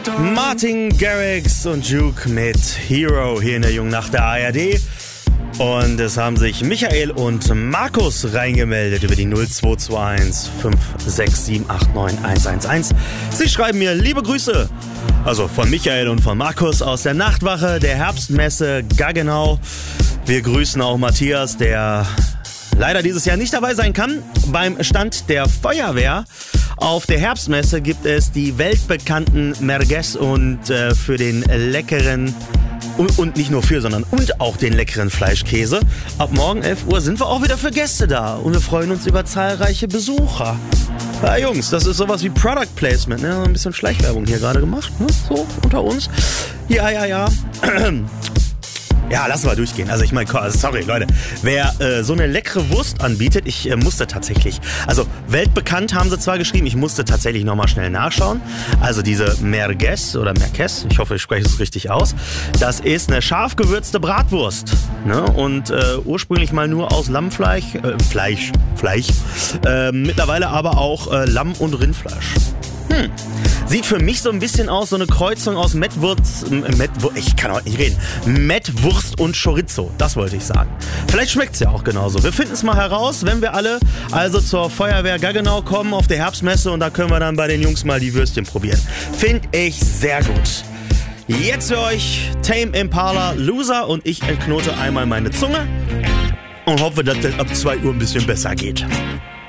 Martin Garrix und Juke mit Hero hier in der Jungen Nacht der ARD. Und es haben sich Michael und Markus reingemeldet über die 0221 56789 Sie schreiben mir liebe Grüße. Also von Michael und von Markus aus der Nachtwache der Herbstmesse Gaggenau. Wir grüßen auch Matthias, der leider dieses Jahr nicht dabei sein kann. Beim Stand der Feuerwehr auf der Herbstmesse gibt es die weltbekannten Merguez und für den leckeren und nicht nur für, sondern und auch den leckeren Fleischkäse. Ab morgen 11 Uhr sind wir auch wieder für Gäste da und wir freuen uns über zahlreiche Besucher. Ja, Jungs, das ist sowas wie Product Placement, ne? Ein bisschen Schleichwerbung hier gerade gemacht, ne? So unter uns. Ja. Ja, lassen wir durchgehen. Also ich meine, sorry Leute, wer so eine leckere Wurst anbietet, ich musste tatsächlich, also weltbekannt haben sie zwar geschrieben, ich musste tatsächlich nochmal schnell nachschauen. Also diese Merguez oder Merguez, ich hoffe, ich spreche es richtig aus, das ist eine scharf gewürzte Bratwurst, ne? Und ursprünglich mal nur aus Lammfleisch, Fleisch, mittlerweile aber auch Lamm- und Rindfleisch. Sieht für mich so ein bisschen aus, so eine Kreuzung aus Mettwurst und Chorizo, das wollte ich sagen. Vielleicht schmeckt es ja auch genauso. Wir finden es mal heraus, wenn wir alle also zur Feuerwehr Gaggenau kommen auf der Herbstmesse und da können wir dann bei den Jungs mal die Würstchen probieren. Finde ich sehr gut. Jetzt für euch Tame Impala Loser und ich entknote einmal meine Zunge und hoffe, dass das ab 2 Uhr ein bisschen besser geht.